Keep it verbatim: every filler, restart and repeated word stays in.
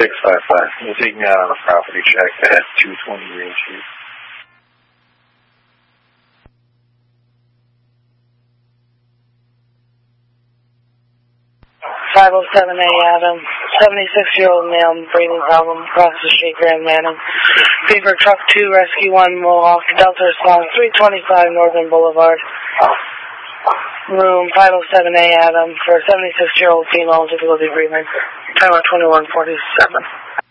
six five five. You're taking me out on a property check at two twenty Green Street. five oh seven A Adam, seventy-six-year-old male, breathing problem, across the street, Grand Manning. Beaver Truck two, Rescue one, Mohawk, Delta Response, three twenty-five Northern Boulevard. Room five oh seven A Adam for seventy-six-year-old female, difficulty breathing. Time out twenty-one forty-seven.